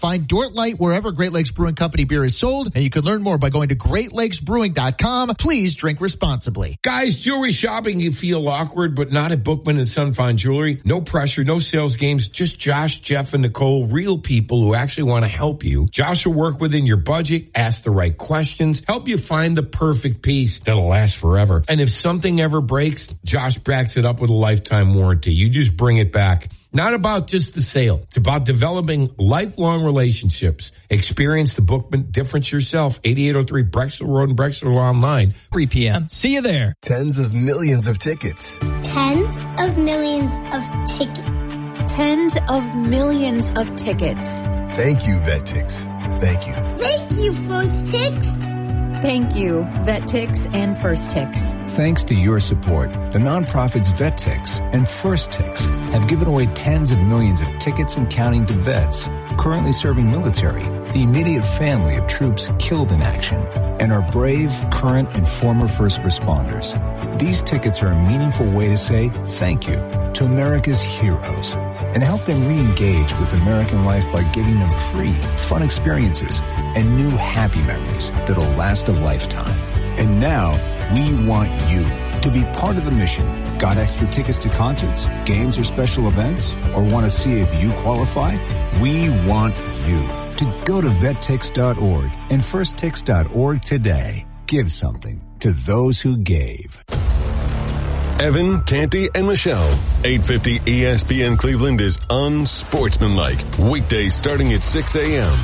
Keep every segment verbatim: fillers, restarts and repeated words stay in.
Find Dort Light wherever Great Lakes Brewing Company beer is sold, and you can learn more by going to great lakes brewing dot com. Please drink responsibly. Guys, jewelry shopping can feel awkward, but not at Bookman and Son Fine Jewelry. No pressure, no sales games, just Josh, Jeff, and Nicole, real people who actually want to help you. Josh will work within your budget, ask the right questions, help you find the perfect piece that'll last forever. And if something ever breaks, Josh backs it up with a lifetime warranty. You just bring it back. Not about just the sale. It's about developing lifelong relationships. Experience the Bookman difference yourself. eighty-eight oh three Brexel Road in Brexel or online. three p.m. See you there. Tens of millions of tickets. Tens of millions of tickets. Tens of millions of tickets. Thank you, VetTix. Thank you. Thank you, First Tix. Thank you, VetTix and First Tix. Thanks to your support, the nonprofits VetTix and First Tix have given away tens of millions of tickets and counting to vets currently serving military, the immediate family of troops killed in action, and our brave, current, and former first responders. These tickets are a meaningful way to say thank you to America's heroes and help them re-engage with American life by giving them free, fun experiences and new happy memories that'll last a lifetime. And now, we want you to be part of the mission. Got extra tickets to concerts, games, or special events? Or want to see if you qualify? We want you to go to vet tix dot org and first tix dot org today. Give something to those who gave. Evan, Canty, and Michelle. eight fifty E S P N Cleveland is unsportsmanlike. Weekdays starting at six a.m.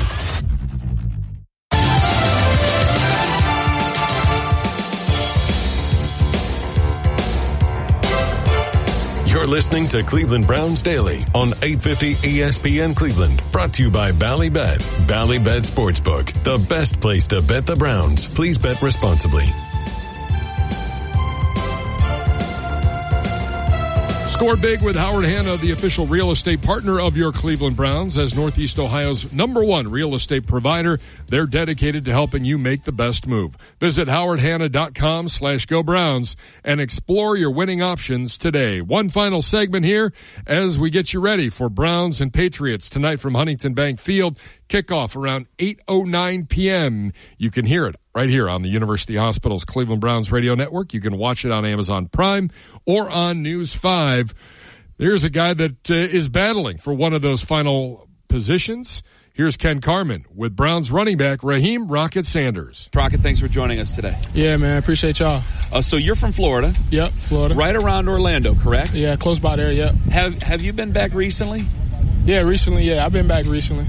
You're listening to Cleveland Browns Daily on eight fifty E S P N Cleveland. Brought to you by Ballybet. Ballybet Sportsbook, the best place to bet the Browns. Please bet responsibly. Score big with Howard Hanna, the official real estate partner of your Cleveland Browns. As Northeast Ohio's number one real estate provider, they're dedicated to helping you make the best move. Visit howard hanna dot com slash go Browns and explore your winning options today. One final segment here as we get you ready for Browns and Patriots tonight from Huntington Bank Field. Kickoff around eight oh nine p.m. You can hear it right here on the University Hospital's Cleveland Browns radio network. You can watch it on Amazon Prime or on News five. There's a guy that uh, is battling for one of those final positions. Here's Ken Carman with Browns running back Raheem Rocket Sanders. Rocket, thanks for joining us today. Yeah, man, appreciate y'all. Uh, so you're from Florida. Yep, Florida. Right around Orlando, correct? Yeah, close by there, yep. Have Have you been back recently? Yeah, recently, yeah. I've been back recently.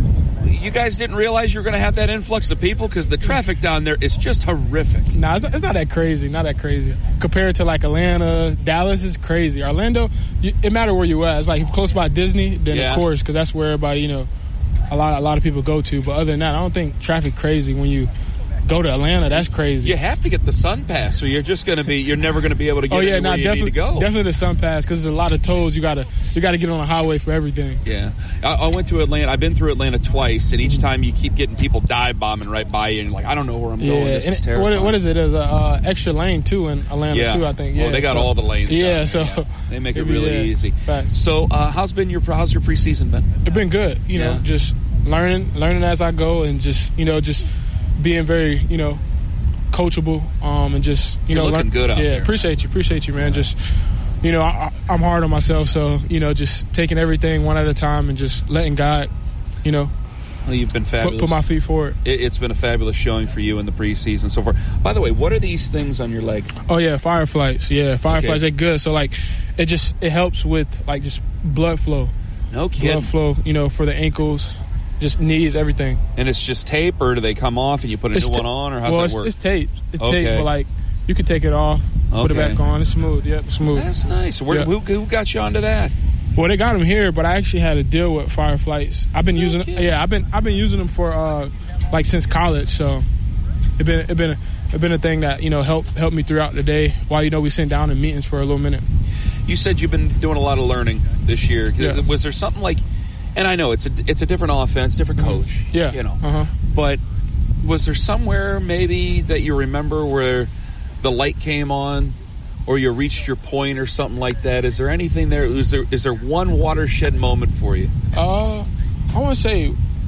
You guys didn't realize you were going to have that influx of people? Because the traffic down there is just horrific. Nah, it's not, it's not that crazy, not that crazy. Compared to, like, Atlanta, Dallas is crazy. Orlando, you, it matter where you at. It's like, if close by Disney, then yeah. of course, because that's where everybody, you know, a lot, a lot of people go to. But other than that, I don't think traffic crazy when you go to Atlanta. That's crazy. You have to get the Sun Pass, or you're just going to be, you're never going to be able to get oh, yeah, anywhere nah, you need to go. Definitely the Sun Pass, because there's a lot of tolls. You got to you got to get on the highway for everything. Yeah. I, I went to Atlanta. I've been through Atlanta twice, and each time you keep getting people dive bombing right by you, and you're like, I don't know where I'm yeah. going. This and is terrifying. What, what is it? There's a uh, extra lane, too, in Atlanta, yeah. too, I think. Yeah, oh, they got so, all the lanes. Yeah, so. Yeah. They make it really yeah, easy. Facts. So uh, how's been your how's your preseason been? It's been good. You yeah. know, just learning, learning as I go, and just, you know, just being very, you know, coachable, um, and just, you You're know, looking learn, good out yeah, there. appreciate you, appreciate you, man. Just, you know, I, I'm hard on myself, so, you know, just taking everything one at a time and just letting God, you know, well, you've been fabulous. Put, put my feet forward. It, it's been a fabulous showing for you in the preseason so far. By the way, what are these things on your leg? Oh yeah, fireflies. Yeah, fireflies. Okay. They're good. So like, it just it helps with like just blood flow. No kidding. Blood flow, you know, for the ankles, just knees, everything. And it's just tape, or do they come off and you put a it's new t- one on, or how's well, that it's, work? It's tape. It's okay. tape, but like you can take it off, okay. put it back on. It's smooth. Yep, it's smooth. That's nice. Where, yeah. who, who got you onto that? Well, they got them here, but I actually had to deal with fireflies. I've been no using, kidding. yeah, I've been I've been using them for uh, like since college. So it been it been it been a thing that, you know, helped helped me throughout the day. While, you know, we sit down in meetings for a little minute. You said you've been doing a lot of learning this year. Yeah. Was there something like, and I know it's a it's a different offense, different coach. Yeah, you know, uh-huh. but was there somewhere maybe that you remember where the light came on, or you reached your point, or something like that? Is there anything there? Is there is there one watershed moment for you? Uh, I want to say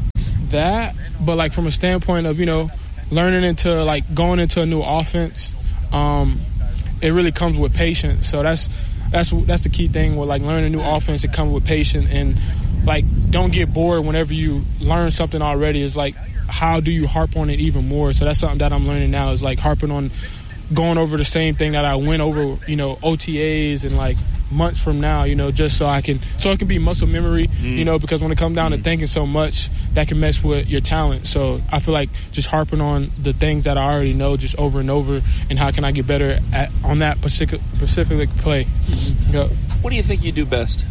that, but like from a standpoint of, you know, learning into like going into a new offense, um, it really comes with patience. So that's that's that's the key thing with like learning a new offense. It comes with patience, and like don't get bored whenever you learn something already. It's like, how do you harp on it even more? So that's something that I'm learning now, is like harping on going over the same thing that I went over, you know, O T As and like months from now, you know, just so I can, so it can be muscle memory, mm. you know, because when it comes down mm. to thinking so much, that can mess with your talent. So I feel like just harping on the things that I already know just over and over, and how can I get better at on that specific, specific play. Mm-hmm. Yep. What do you think you do best?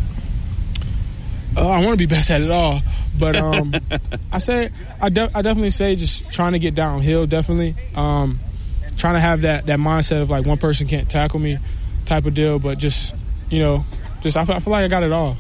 Uh, I want to be best at it all, but um, I say I, de- I definitely say just trying to get downhill, definitely. Um, trying to have that, that mindset of like one person can't tackle me type of deal, but just, you know, just I feel, I feel like I got it all.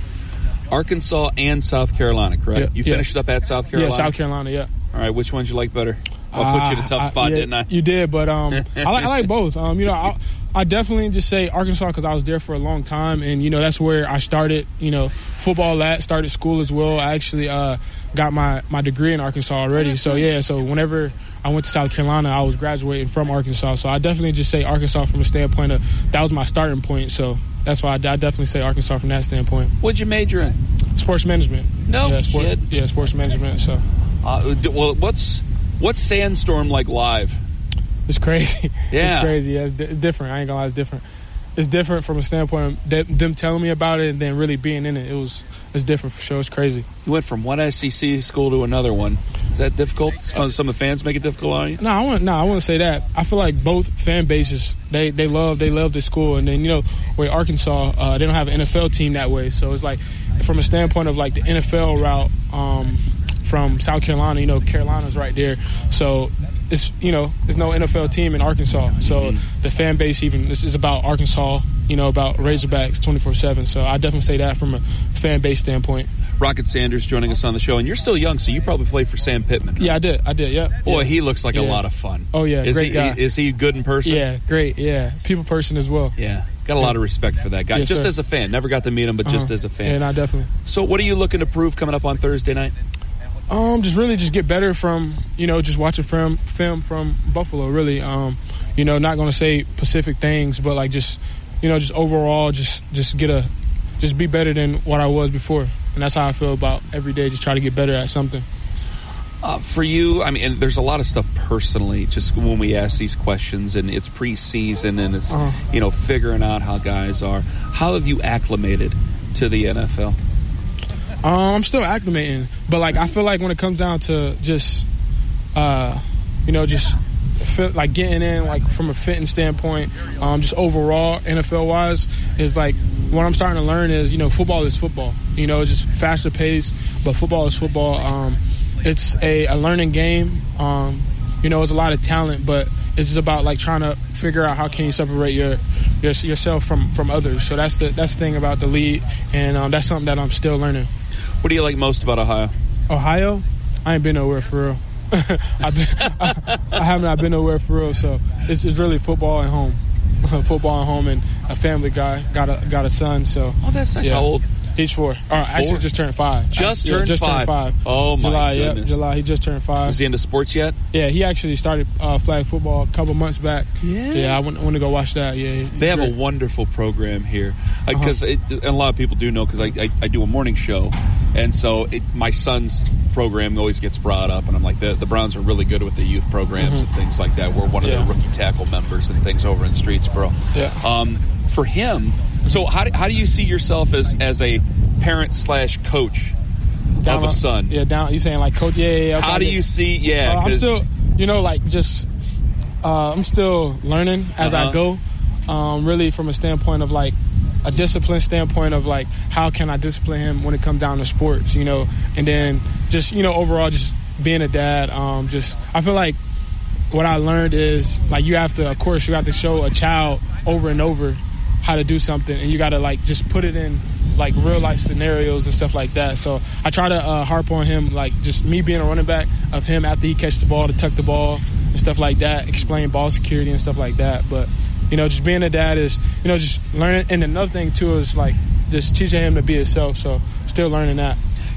Arkansas and South Carolina, correct? Yeah, you finished yeah. up at South Carolina? Yeah, South Carolina, yeah. All right, which ones you like better? I put you in a tough uh, spot, I, yeah, didn't I? You did, but um, I, like, I like both. Um, you know, I, I definitely just say Arkansas because I was there for a long time, and, you know, that's where I started, you know, football at, started school as well. I actually uh, got my, my degree in Arkansas already. So, yeah, so whenever I went to South Carolina, I was graduating from Arkansas. So I definitely just say Arkansas from a standpoint of that was my starting point. So that's why I, I definitely say Arkansas from that standpoint. What'd you major in? Sports management. No yeah, sport, kid. Yeah, sports management. So, uh, well, what's what's Sandstorm like live? It's crazy. Yeah, it's crazy. Yeah, it's, it's different. I ain't gonna lie, it's different. It's different from a standpoint of them, them telling me about it and then really being in it. It was it's different for sure. It's crazy. You went from one S E C school to another one. Is that difficult? Some of the fans make it difficult on you? No, I want no, I wouldn't say that. I feel like both fan bases they they love they love the school, and then you know with Arkansas uh, they don't have an N F L team that way, so it's like from a standpoint of like the N F L route um, from South Carolina, you know Carolina's right there, so. It's, you know, there's no N F L team in Arkansas. So mm-hmm. the fan base even, this is about Arkansas, you know, about Razorbacks twenty-four seven. So I definitely say that from a fan base standpoint. Rocket Sanders joining us on the show. And you're still young, so you probably played for Sam Pittman. Right? Yeah, I did. I did, yeah. Boy, yeah. he looks like yeah. a lot of fun. Oh, yeah, is great he, guy. Is he good in person? Yeah, great, yeah. People person as well. Yeah. Got a lot of respect for that guy. Yes, just sir. as a fan. Never got to meet him, but uh-huh. just as a fan. Yeah, no, definitely. So what are you looking to prove coming up on Thursday night? Um, just really just get better from, you know, just watching film, film from Buffalo, really. Um, you know, not going to say specific things, but, like, just, you know, just overall just, just get a – just be better than what I was before. And that's how I feel about every day, just try to get better at something. Uh, for you, I mean, and there's a lot of stuff personally, just when we ask these questions, and it's preseason, and it's, uh-huh. you know, figuring out how guys are. How have you acclimated to the N F L? Um, I'm still acclimating, but like I feel like when it comes down to just, uh, you know, just feel, like getting in, like from a fitting standpoint, um, just overall N F L wise, is like what I'm starting to learn is, you know, football is football. You know, it's just faster paced, but football is football. Um, it's a, a learning game. Um, you know, it's a lot of talent, but it's just about like trying to figure out how can you separate your, your yourself from, from others. So that's the that's the thing about the league, and um, that's something that I'm still learning. What do you like most about Ohio? Ohio? I ain't been nowhere for real. I've been, I, I haven't I've been nowhere for real. So it's, it's really football and home, football and home, and a family guy. Got a got a son. So oh, that's nice. Yeah. How old? He's four. Or four? Actually, just turned five. Just I, turned yeah, just five. Turned five. Oh my July, goodness! Yep, July. He just turned five. Is he into sports yet? Yeah, he actually started uh, flag football a couple months back. Yeah. Yeah, I went, I went to go watch that. Yeah. They have great. a wonderful program here because uh, uh-huh. a lot of people do know because I, I I do a morning show, and so it, my son's program always gets brought up, and I'm like the the Browns are really good with the youth programs mm-hmm. and things like that. We're one of yeah. their rookie tackle members and things over in Streetsboro. Yeah. Um, for him, so how do, how do you see yourself as as a parent slash coach down of a son? Yeah, down. You saying like coach? Yeah, yeah. yeah okay. How do you see? Yeah, uh, I'm still, you know, like just uh, I'm still learning as uh-huh. I go. Um, really, from a standpoint of like a discipline standpoint of like how can I discipline him when it comes down to sports, you know, and then just you know overall just being a dad. Um, just I feel like what I learned is like you have to, of course, you have to show a child over and over how to do something, and you got to like just put it in like real life scenarios and stuff like that. So I try to uh, harp on him, like just me being a running back of him after he catches the ball to tuck the ball and stuff like that, explain ball security and stuff like that. But you know, just being a dad is, you know, just learning. And another thing too is like just teaching him to be himself. So still learning that.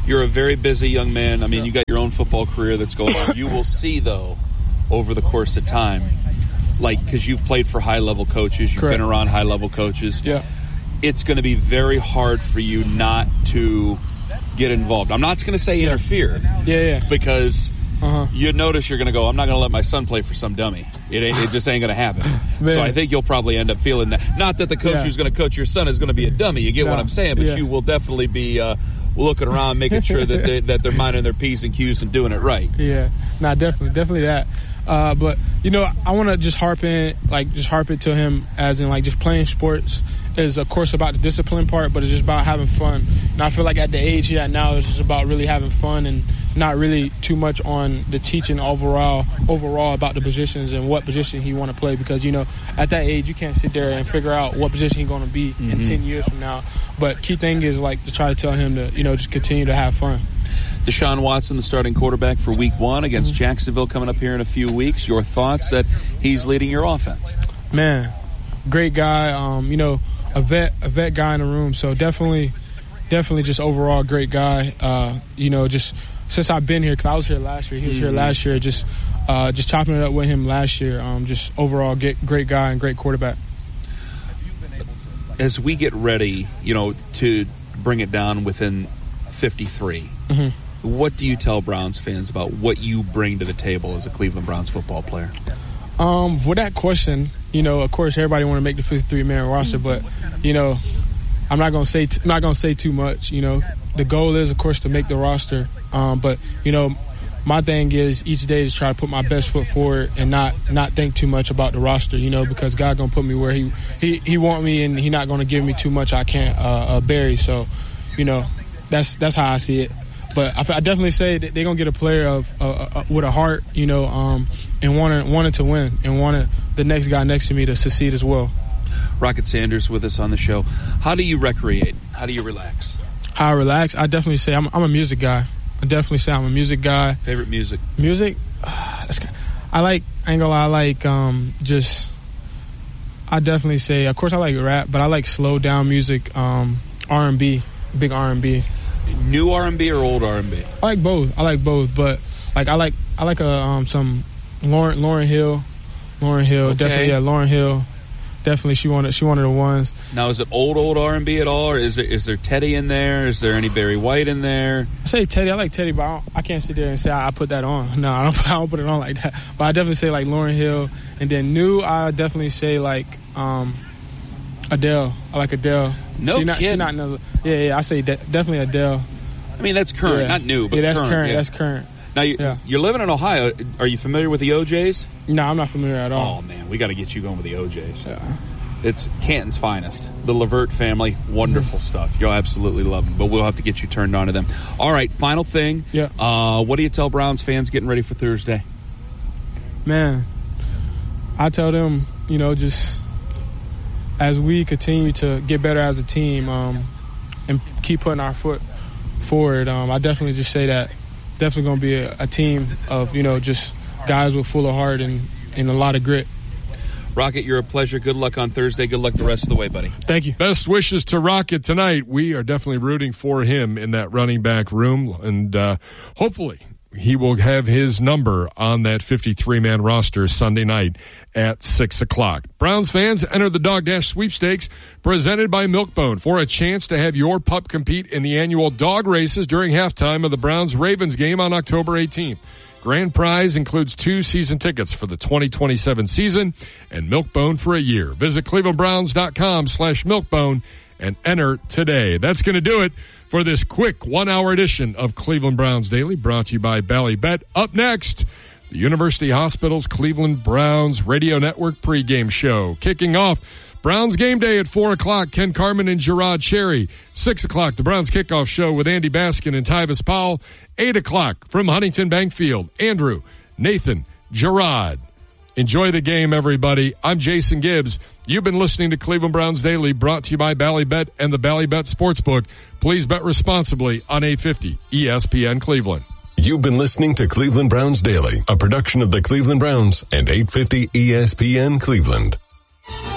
You're a very busy young man. I mean, you got your own football career that's going on. You will see, though, over the course of time, like, because you've played for high-level coaches, you've Correct. been around high-level coaches. Yeah. It's going to be very hard for you not to get involved. I'm not going to say interfere. Yeah, yeah. Because uh-huh. you notice you're going to go, I'm not going to let my son play for some dummy. It, ain't, it just ain't going to happen. Man. So I think you'll probably end up feeling that. Not that the coach Yeah. who's going to coach your son is going to be a dummy. You get No. what I'm saying? But Yeah. you will definitely be uh, looking around, making sure that, they, that they're minding their P's and Q's and doing it right. Yeah, nah, definitely, definitely that. Uh, but you know, I want to just harp in, like, just harp it to him, as in, like, just playing sports is, of course, about the discipline part, but it's just about having fun. And I feel like at the age he's at now, it's just about really having fun and not really too much on the teaching overall, overall about the positions and what position he want to play. Because, you know, at that age, you can't sit there and figure out what position he's going to be mm-hmm. in ten years from now. But key thing is, like, to try to tell him to, you know, just continue to have fun. Deshaun Watson, the starting quarterback for week one against mm-hmm. Jacksonville coming up here in a few weeks. Your thoughts that he's leading your offense? Man, great guy. Um, you know, a vet, a vet guy in the room. So definitely, definitely just overall great guy. Uh, you know, just since I've been here, because I was here last year. He was mm-hmm. here last year. Just, uh, just chopping it up with him last year. Um, just overall get, great guy and great quarterback. As we get ready, you know, to bring it down within fifty-three, mm-hmm. what do you tell Browns fans about what you bring to the table as a Cleveland Browns football player? Um, for that question, you know, of course, everybody want to make the fifty-three man roster, but you know, I'm not gonna say t- I'm not gonna say too much. You know, the goal is, of course, to make the roster. Um, but you know, my thing is each day to try to put my best foot forward and not not think too much about the roster. You know, because God gonna put me where he he he want me, and he not gonna give me too much I can't uh, uh, bury. So, you know, that's that's how I see it. But I, I definitely say that they're gonna get a player of uh, uh, with a heart, you know, um, and wanted wanted to win and wanted the next guy next to me to succeed as well. Rocket Sanders with us on the show. How do you recreate? How do you relax? How I relax? I definitely say I'm, I'm a music guy. I definitely say I'm a music guy. Favorite music? Music? Uh, that's kind of, I like. I ain't gonna lie. I like um, just. I definitely say. Of course, I like rap, but I like slow down music. Um, R and B, big R and B. New R and B or old R and B? I like both. I like both, but like I like I like a, um, some Lauren Lauren Hill, Lauren Hill, okay. definitely yeah, Lauren Hill, definitely she wanted she one of the ones. Now, is it old old R and B at all, or is there is there Teddy in there? Is there any Barry White in there? I say Teddy. I like Teddy, but I, don't, I can't sit there and say I, I put that on. No, I don't. I don't put it on like that. But I definitely say like Lauren Hill, and then new. I definitely say like um, Adele. I like Adele. No she not, kidding. She not another, yeah, yeah. I say de- definitely Adele. I mean, that's current, yeah. not new, but yeah, that's current. current. Yeah. That's current. Now, you, yeah. you're living in Ohio. Are you familiar with the O Js? No, I'm not familiar at all. Oh, man, we got to get you going with the O Js. Yeah. It's Canton's finest. The Levert family, wonderful mm-hmm. stuff. You'll absolutely love them, but we'll have to get you turned on to them. All right, final thing. Yeah. Uh, what do you tell Browns fans getting ready for Thursday? Man, I tell them, you know, just as we continue to get better as a team um, and keep putting our foot forward, um, I definitely just say that definitely going to be a, a team of, you know, just guys with full of heart and, and a lot of grit. Rocket, you're a pleasure. Good luck on Thursday. Good luck the rest of the way, buddy. Thank you. Best wishes to Rocket tonight. We are definitely rooting for him in that running back room, and uh, hopefully he will have his number on that fifty-three man roster Sunday night at six o'clock. Browns fans, enter the Dog Dash Sweepstakes presented by Milk-Bone for a chance to have your pup compete in the annual dog races during halftime of the Browns-Ravens game on October eighteenth. Grand prize includes two season tickets for the twenty twenty-seven season and Milk-Bone for a year. Visit clevelandbrowns.com slash Milk-Bone and enter today. That's going to do it for this quick one-hour edition of Cleveland Browns Daily, brought to you by Bally Bet. Up next, the University Hospital's Cleveland Browns Radio Network pregame show. Kicking off Browns game day at four o'clock, Ken Carman and Gerard Cherry. six o'clock, the Browns kickoff show with Andy Baskin and Tyvis Powell. eight o'clock from Huntington Bank Field, Andrew, Nathan, Gerard. Enjoy the game, everybody. I'm Jason Gibbs. You've been listening to Cleveland Browns Daily, brought to you by Bally Bet and the Bally Bet Sportsbook. Please bet responsibly on eight fifty E S P N Cleveland. You've been listening to Cleveland Browns Daily, a production of the Cleveland Browns and eight fifty E S P N Cleveland.